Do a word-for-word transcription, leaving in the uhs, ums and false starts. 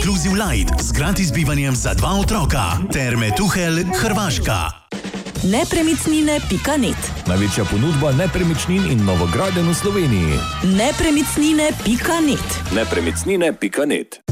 Inclusive Light z gratis bivanjem za dva otroka ter Metuhelj, Hrvaška. nepremičnine pika net. Največja ponudba nepremičnin in novogradenj v Sloveniji. nepremičnine pika net. nepremičnine pika net